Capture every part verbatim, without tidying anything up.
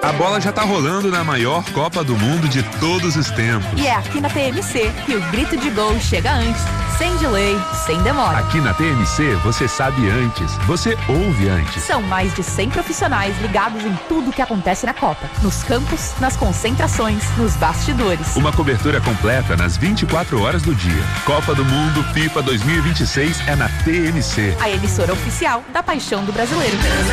A bola já tá rolando na maior Copa do Mundo de todos os tempos. E é aqui na T M C que o grito de gol chega antes, sem delay, sem demora. Aqui na T M C você sabe antes, você ouve antes. São mais de cem profissionais ligados em tudo que acontece na Copa. Nos campos, nas concentrações, nos bastidores. Uma cobertura completa nas vinte e quatro horas do dia. Copa do Mundo FIFA dois mil e vinte e seis é na T M C. A emissora oficial da paixão do brasileiro.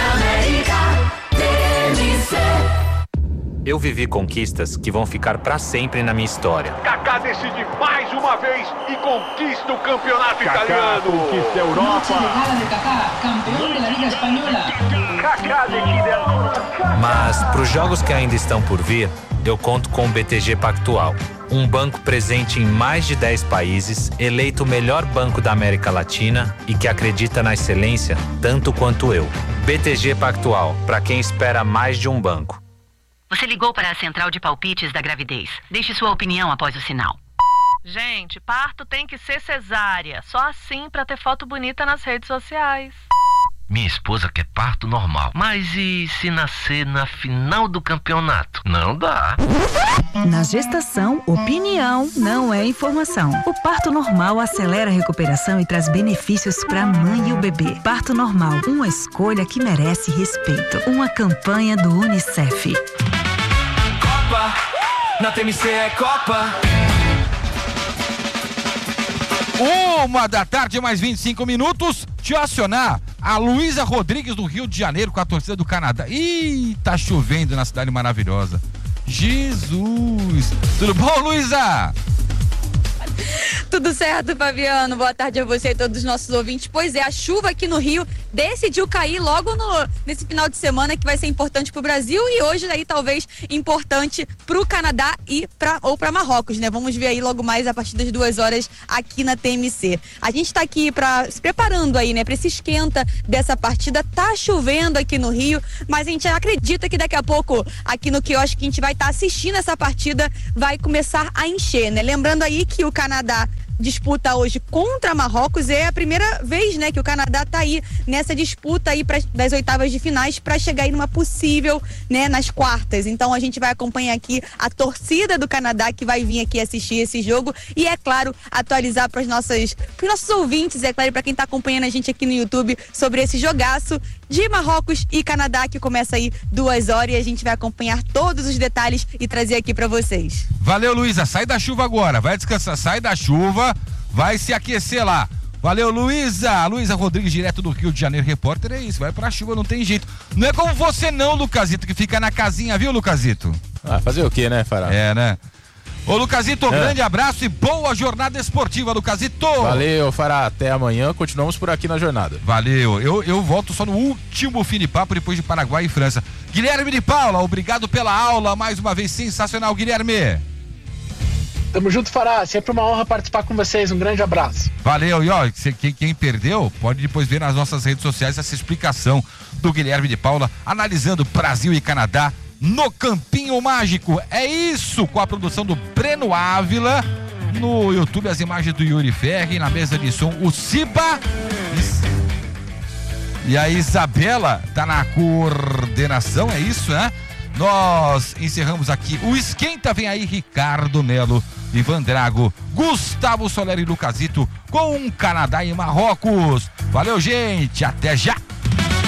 Eu vivi conquistas que vão ficar pra sempre na minha história. Kaká decide mais uma vez e conquista o campeonato Kaká italiano. Conquista a Europa. Kaká, campeão da Liga Espanhola. Kaká decide agora. Mas pros jogos que ainda estão por vir, eu conto com o B T G Pactual. Um banco presente em mais de dez países, eleito o melhor banco da América Latina e que acredita na excelência tanto quanto eu. B T G Pactual, para quem espera mais de um banco. Você ligou para a central de palpites da gravidez. Deixe sua opinião após o sinal. Gente, parto tem que ser cesárea. Só assim para ter foto bonita nas redes sociais. Minha esposa quer parto normal. Mas e se nascer na final do campeonato? Não dá. Na gestação, opinião não é informação. O parto normal acelera a recuperação e traz benefícios para a mãe e o bebê. Parto normal, uma escolha que merece respeito. Uma campanha do Unicef. Copa, na T M C é Copa. Uma da tarde, mais vinte e cinco minutos. Deixa eu acionar a Luísa Rodrigues do Rio de Janeiro com a torcida do Canadá. Ih, tá chovendo na cidade maravilhosa. Jesus! Tudo bom, Luísa? Tudo certo, Fabiano? Boa tarde a você e todos os nossos ouvintes. Pois é, a chuva aqui no Rio decidiu cair logo no, nesse final de semana que vai ser importante pro Brasil e hoje aí talvez importante pro Canadá e pra, ou para Marrocos, né? Vamos ver aí logo mais a partir das duas horas aqui na T M C. A gente tá aqui pra, se preparando aí, né? Pra esse esquenta dessa partida. Tá chovendo aqui no Rio, mas a gente acredita que daqui a pouco aqui no quiosque que a gente vai estar tá assistindo essa partida vai começar a encher, né? Lembrando aí que o Canadá disputa hoje contra Marrocos, é a primeira vez, né, que o Canadá tá aí nessa disputa aí pra, das oitavas de finais para chegar aí numa possível, né, nas quartas. Então a gente vai acompanhar aqui a torcida do Canadá que vai vir aqui assistir esse jogo e, é claro, atualizar para os nossos, pros nossos ouvintes, é claro, para quem tá acompanhando a gente aqui no YouTube sobre esse jogaço de Marrocos e Canadá que começa aí duas horas e a gente vai acompanhar todos os detalhes e trazer aqui para vocês. Valeu, Luísa, sai da chuva agora, vai descansar, sai da chuva, vai se aquecer lá. Valeu, Luísa, Luísa Rodrigues, direto do Rio de Janeiro, repórter, é isso, vai pra chuva, não tem jeito. Não é como você não, Lucazito, que fica na casinha, viu, Lucazito? Ah, fazer o quê, né, Fará? É, né? Ô, Lucazito, um é. grande abraço e boa jornada esportiva, Lucazito. Valeu, Fará, até amanhã, continuamos por aqui na jornada. Valeu, eu, eu volto só no último fim de papo, depois de Paraguai e França. Guilherme de Paula, obrigado pela aula, mais uma vez sensacional, Guilherme. Tamo junto, Fará, sempre uma honra participar com vocês, um grande abraço. Valeu, e ó, quem, quem perdeu, pode depois ver nas nossas redes sociais essa explicação do Guilherme de Paula, analisando Brasil e Canadá no Campinho Mágico. É isso, com a produção do Breno Ávila, no YouTube as imagens do Yuri Ferri, na mesa de som o Ciba e a Isabela tá na coordenação, é isso, né? Nós encerramos aqui o Esquenta, vem aí Ricardo Melo, Ivan Drago, Gustavo Soler e Lucazito com Canadá e Marrocos. Valeu, gente, até já!